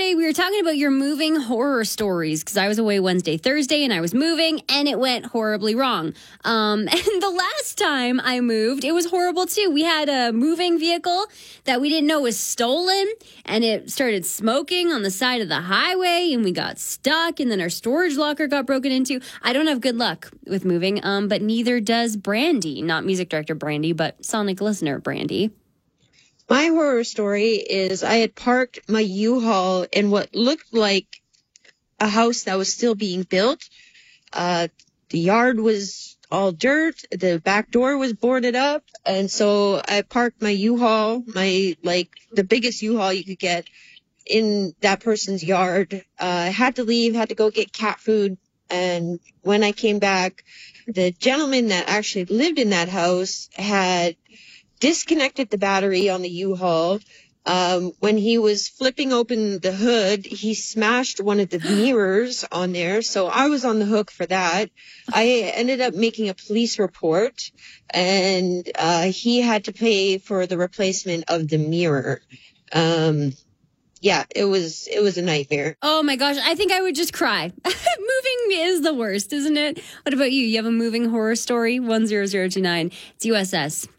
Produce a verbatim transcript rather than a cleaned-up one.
Wednesday. We were talking about your moving horror stories because I was away Wednesday, Thursday, and I was moving, and it went horribly wrong. Um, and the last time I moved, it was horrible too. We had a moving vehicle that we didn't know was stolen, and it started smoking on the side of the highway, and we got stuck, and then our storage locker got broken into. I don't have good luck with moving, um, but neither does Brandy. Not music director Brandy, but Sonic listener Brandy. My horror story is I had parked my U-Haul in what looked like a house that was still being built. Uh, the yard was all dirt. The back door was boarded up. And so I parked my U-Haul, my, like, the biggest U-Haul you could get in that person's yard. Uh, I had to leave, had to go get cat food. And when I came back, the gentleman that actually lived in that house had disconnected the battery on the U-Haul. Um, when he was flipping open the hood, he smashed one of the mirrors on there. So I was on the hook for that. I ended up making a police report, and uh, he had to pay for the replacement of the mirror. Um, yeah, it was it was a nightmare. Oh my gosh, I think I would just cry. Moving is the worst, isn't it? What about you? You have a moving horror story? one zero zero two nine. It's U S S.